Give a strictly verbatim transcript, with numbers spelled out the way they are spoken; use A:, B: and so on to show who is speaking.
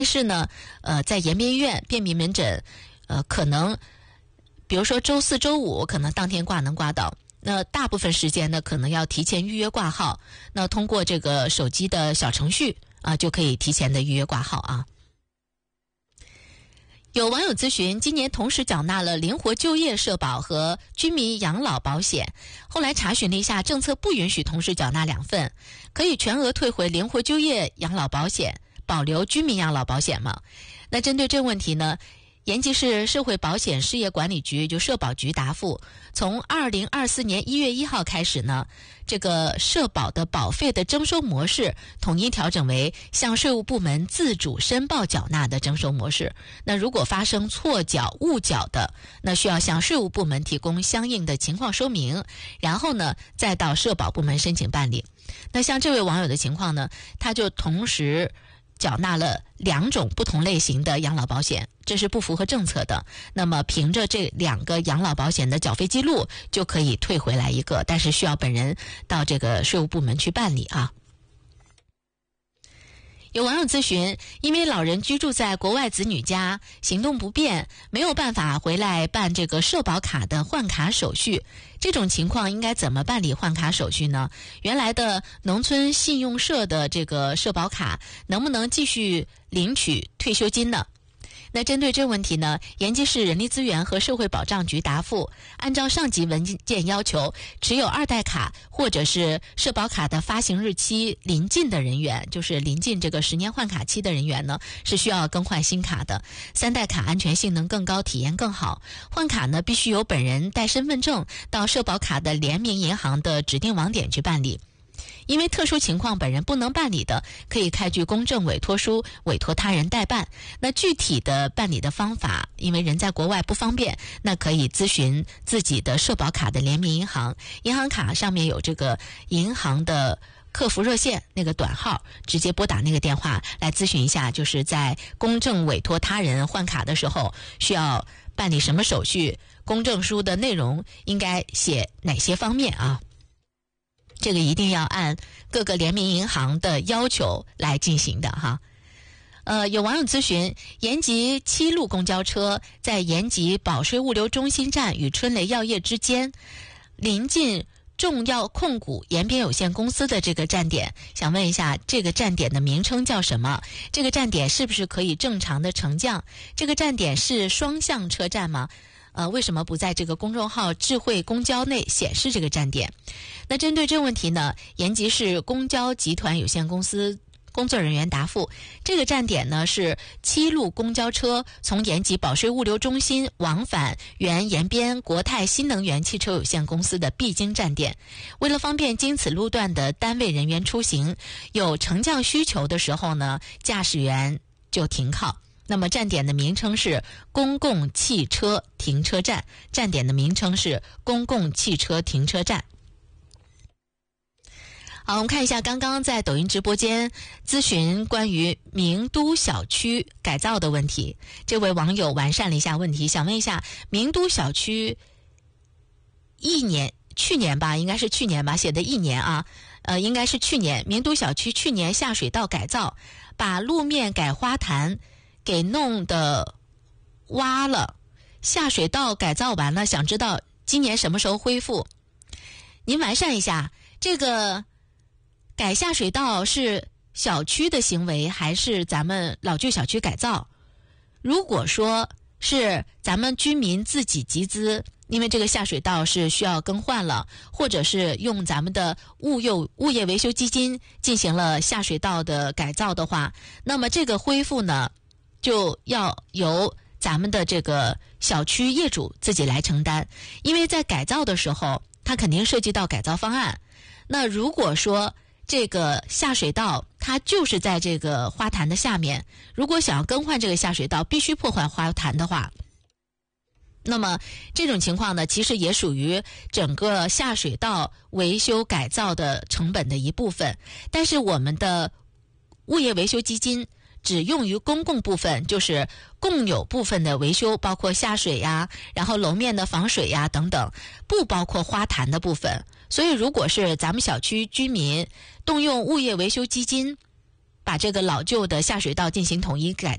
A: 是呢，呃，在延边医院便秘门诊，呃，可能比如说周四周五可能当天挂能挂到，那大部分时间呢可能要提前预约挂号，那通过这个手机的小程序啊，就可以提前的预约挂号啊。有网友咨询，今年同时缴纳了灵活就业社保和居民养老保险，后来查询了一下，政策不允许同时缴纳两份，可以全额退回灵活就业养老保险，保留居民养老保险吗？那针对这个问题呢，延吉市社会保险事业管理局就社保局答复，从二零二四年一月一号开始呢，这个社保的保费的征收模式统一调整为向税务部门自主申报缴纳的征收模式。那如果发生错缴误缴的，那需要向税务部门提供相应的情况说明，然后呢再到社保部门申请办理。那像这位网友的情况呢，他就同时缴纳了两种不同类型的养老保险，这是不符合政策的。那么凭着这两个养老保险的缴费记录就可以退回来一个，但是需要本人到这个税务部门去办理啊。有网友咨询，因为老人居住在国外子女家，行动不便，没有办法回来办这个社保卡的换卡手续，这种情况应该怎么办理换卡手续呢？原来的农村信用社的这个社保卡能不能继续领取退休金呢？那针对这个问题呢，延吉市人力资源和社会保障局答复，按照上级文件要求，持有二代卡或者是社保卡的发行日期临近的人员，就是临近这个十年换卡期的人员呢，是需要更换新卡的。三代卡安全性能更高，体验更好。换卡呢，必须由本人带身份证到社保卡的联名银行的指定网点去办理。因为特殊情况本人不能办理的，可以开具公证委托书，委托他人代办。那具体的办理的方法，因为人在国外不方便，那可以咨询自己的社保卡的联名银行，银行卡上面有这个银行的客服热线那个短号，直接拨打那个电话来咨询一下，就是在公证委托他人换卡的时候需要办理什么手续，公证书的内容应该写哪些方面啊。这个一定要按各个联名银行的要求来进行的哈。呃，有网友咨询，延吉七路公交车在延吉保税物流中心站与春雷药业之间，临近重药控股延边有限公司的这个站点，想问一下这个站点的名称叫什么？这个站点是不是可以正常的乘降？这个站点是双向车站吗？呃，为什么不在这个公众号智慧公交内显示这个站点？那针对这个问题呢，延吉市公交集团有限公司工作人员答复，这个站点呢是七路公交车从延吉保税物流中心往返原延边国泰新能源汽车有限公司的必经站点。为了方便经此路段的单位人员出行，有乘降需求的时候呢，驾驶员就停靠。那么站点的名称是公共汽车停车站，站点的名称是公共汽车停车站。好，我们看一下刚刚在抖音直播间咨询关于名都小区改造的问题，这位网友完善了一下问题，想问一下，名都小区一年去年吧，应该是去年吧，写的一年啊，呃，应该是去年，名都小区去年下水道改造，把路面改花坛给弄得挖了，下水道改造完了，想知道今年什么时候恢复？您完善一下，这个改下水道是小区的行为还是咱们老旧小区改造？如果说是咱们居民自己集资，因为这个下水道是需要更换了，或者是用咱们的物业物业维修基金进行了下水道的改造的话，那么这个恢复呢就要由咱们的这个小区业主自己来承担，因为在改造的时候它肯定涉及到改造方案。那如果说这个下水道它就是在这个花坛的下面，如果想要更换这个下水道必须破坏花坛的话，那么这种情况呢，其实也属于整个下水道维修改造的成本的一部分，但是我们的物业维修基金只用于公共部分，就是共有部分的维修，包括下水呀，然后楼面的防水呀等等，不包括花坛的部分。所以如果是咱们小区居民动用物业维修基金把这个老旧的下水道进行统一改